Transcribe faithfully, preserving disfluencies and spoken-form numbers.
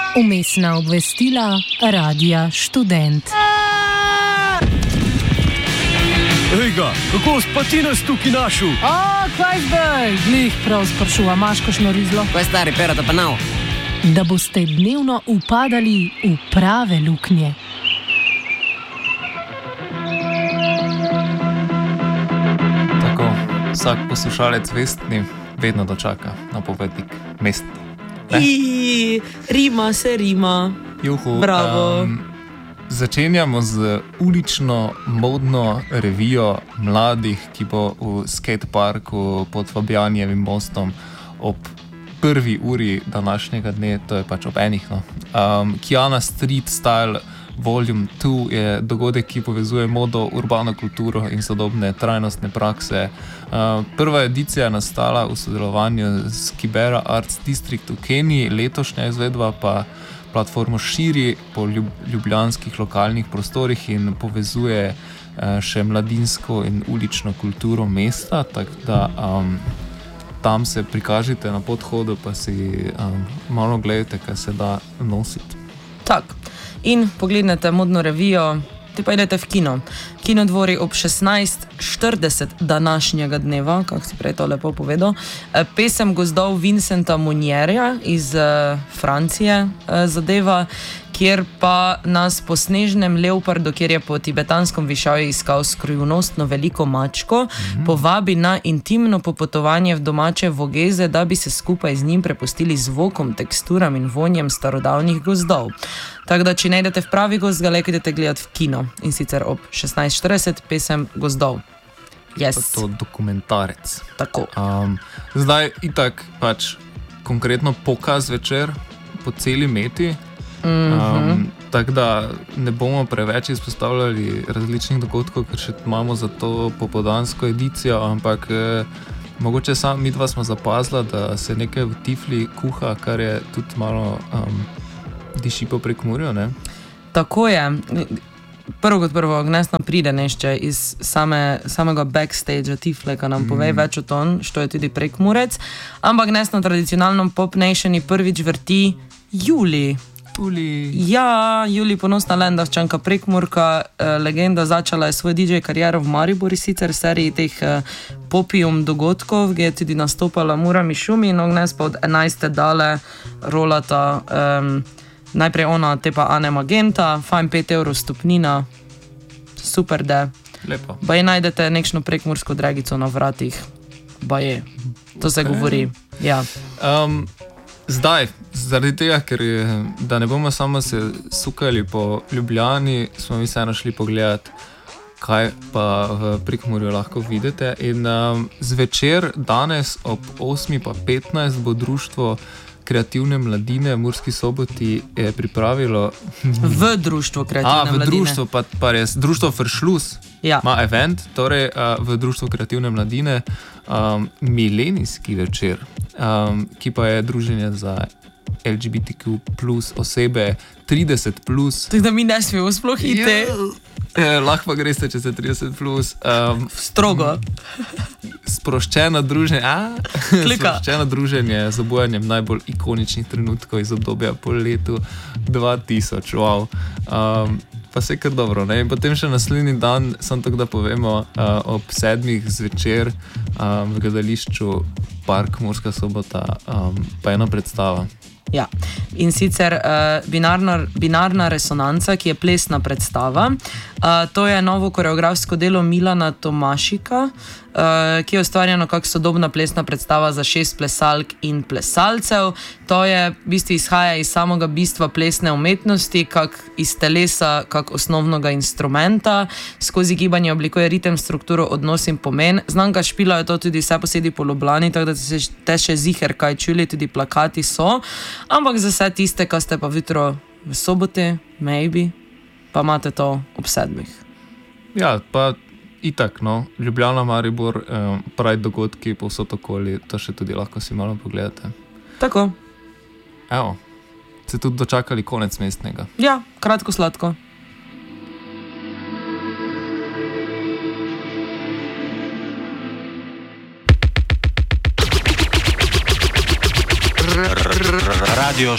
Vmesna obvestila Radia Študent. Ej ga, kako pa ti nas tukaj našel? O, kaj zdaj? Glih prav sprašuva, imaš kakšno rizlo? Kaj stari, perata pa nav? Da boste dnevno upadali v prave luknje. Tako, vsak poslušalec vestni vedno dočaka napovednik mestni. I, rima se rima. Juhu, Bravo. Um, začenjamo z ulično modno revijo mladih, ki bo v skateparku pod Fabjanjevim mostom ob prvi uri današnjega dne, to je pač ob enih. No. Um, Kiana Street Style Volume dva je dogodek, ki povezuje modo, urbano kulturo in sodobne trajnostne prakse. Uh, prva edicija je nastala v sodelovanju z Kibera Arts District v Keniji, letošnja izvedba pa platformo širi po ljub, ljubljanskih lokalnih prostorih in povezuje uh, še mladinsko in ulično kulturo mesta, tako da um, tam se prikažite na podhodu, pa si um, malo gledajte, kaj se da nositi. Tak. In pogledajte modno revijo, te pa idete v kino. Kino dvori ob šestnajst štirideset današnjega dneva, kako si prej to lepo povedal. Pesem gozdov Vincenta Munierja iz uh, Francije uh, zadeva, kjer pa nas po snežnem leopardu, kjer je po tibetanskem višavju iskal skrivnostno veliko mačko, mm-hmm. povabi na intimno popotovanje v domače Vogeze, da bi se skupaj z njim prepustili zvokom, teksturam in vonjem starodavnih gozdov. Tako da, če ne idete v pravi gozd, ga lekaj idete gledati v kino. In sicer ob šestnajst štirideset pesem gozdov. Yes. To je dokumentarec. Tako. Um, zdaj itak pač konkretno pokaz večer po celi meti. Mm-hmm. Um, tako da ne bomo preveč izpostavljali različnih dogodkov, ker še imamo za to popoldansko edicijo, ampak eh, mogoče sam mi dva smo zapazila, da se nekaj v Tifli kuha, kar je tudi malo um, diši po Prekmurju, ne? Tako je. Prvo kot prvo, Agnes nam pride nešče iz same, samega backstage Tifle, ki nam pove mm. več o tom, što je tudi Prekmurec. Ampak Agnes na tradicionalnem Pop Nationi prvič vrti Juli. Juli. Ja, Juli, ponosna Lendavčanka, Prekmurka, eh, legenda, začala je svoj D J kariero v Mariboru, sicer v seriji teh eh, Popium dogodkov, ki je tudi nastopala Mura Mišumi, in Agnes pa od enajste dale rolata, um, najprej ona, te pa Ane Magenta, fajn pet evrov stopnina, super de. Lepo. Ba je najdete nekšno prekmursko dragico na vratih, ba je, to se okay. govori, ja. Um, Zdaj, zaradi tega, ker je, da ne bomo samo se sukali po Ljubljani, smo mi se našli pogledati, kaj pa v Prekmurju lahko vidite. In um, zvečer, danes ob osmi pa petnajst bo društvo Kreativne mladine v Murski Soboti je pripravilo... V društvo Kreativne A, v mladine. društvo, pa, pa res, društvo Fršlus ja. ima event, torej uh, v društvu Kreativne mladine um, milenijski večer, um, ki pa je druženje za L G B T Q plus osebe trideset plus. Tako da mi ne smemo sploh iti. Eh, lahko pa greste, če ste trideset plus. Um, Strogo. Sproščeno druženje, a? Klika. Sproščeno druženje z obojanjem najbolj ikoničnih trenutkov iz obdobja po letu dva tisoč, wow. Um, pa se kar dobro, ne? In potem še naslednji dan, samo tako da povemo, uh, ob sedmih zvečer um, v gledališču Park Murska Sobota um, pa ena predstava. Ja, in sicer uh, binarna, binarna resonanca, ki je plesna predstava. Uh, to je novo koreografsko delo Milana Tomašika, uh, ki je ustvarjeno kot sodobna plesna predstava za šest plesalk in plesalcev. To je v bistvu izhaja iz samega bistva plesne umetnosti, kak iz telesa, kak osnovnega instrumenta. Skozi gibanje oblikuje ritem, strukturo, odnos in pomen. Znam, ga špilajo to tudi vse posedi po Ljubljani, tako da ste te še ziher kaj čuli, tudi plakati so. Ampak za vse tiste, ki ste pa jutro v Soboti, maybe, pa imate to ob sedmih. Ja, pa itak, no, Ljubljana, Maribor, eh, pravi dogodki povsod okoli, to še tudi lahko si malo pogledate. Tako. Evo, ste tudi dočakali konec mestnega. Ja, kratko sladko. Radio